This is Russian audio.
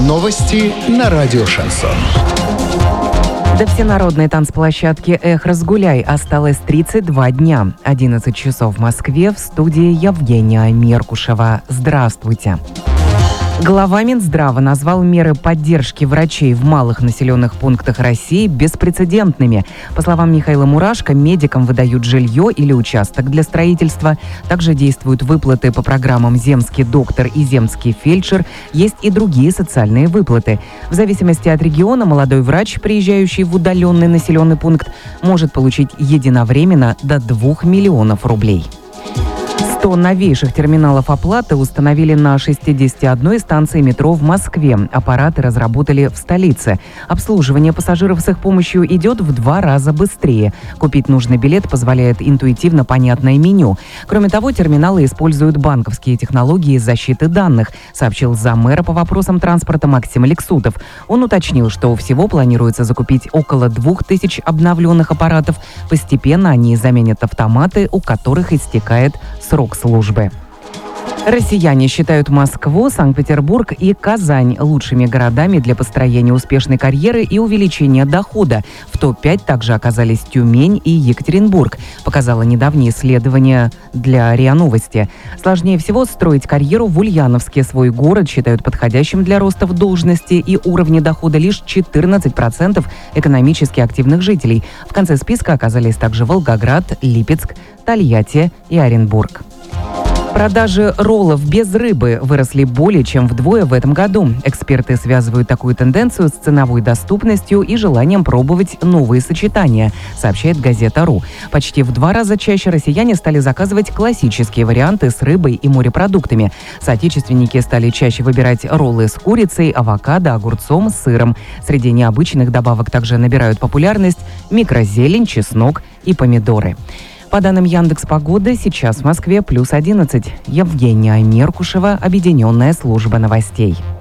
Новости на радио «Шансон». До всенародной танцплощадки «Эх, разгуляй» осталось 32 дня. 11 часов в Москве. В студии Евгения Меркушева. Здравствуйте. Глава Минздрава назвал меры поддержки врачей в малых населенных пунктах России беспрецедентными. По словам Михаила Мурашко, медикам выдают жилье или участок для строительства. Также действуют выплаты по программам «Земский доктор» и «Земский фельдшер». Есть и другие социальные выплаты. В зависимости от региона молодой врач, приезжающий в удаленный населенный пункт, может получить единовременно до 2 миллионов рублей. 100 новейших терминалов оплаты установили на 61 станции метро в Москве. Аппараты разработали в столице. Обслуживание пассажиров с их помощью идет в 2 раза быстрее. Купить нужный билет позволяет интуитивно понятное меню. Кроме того, терминалы используют банковские технологии защиты данных, сообщил заммэра по вопросам транспорта Максим Алексутов. Он уточнил, что всего планируется закупить около 2000 обновленных аппаратов. Постепенно они заменят автоматы, у которых истекает срок службы. Россияне считают Москву, Санкт-Петербург и Казань лучшими городами для построения успешной карьеры и увеличения дохода. В топ-5 также оказались Тюмень и Екатеринбург, показало недавнее исследование для РИА Новости. Сложнее всего строить карьеру в Ульяновске. Свой город считают подходящим для роста в должности и уровня дохода лишь 14% экономически активных жителей. В конце списка оказались также Волгоград, Липецк, Тольятти и Оренбург. Продажи роллов без рыбы выросли более чем вдвое в этом году. Эксперты связывают такую тенденцию с ценовой доступностью и желанием пробовать новые сочетания, сообщает газета.ру. Почти в 2 раза чаще россияне стали заказывать классические варианты с рыбой и морепродуктами. Соотечественники стали чаще выбирать роллы с курицей, авокадо, огурцом, сыром. Среди необычных добавок также набирают популярность микрозелень, чеснок и помидоры. По данным Яндекс.Погоды, сейчас в Москве +11. Евгения Меркушева, Объединенная служба новостей.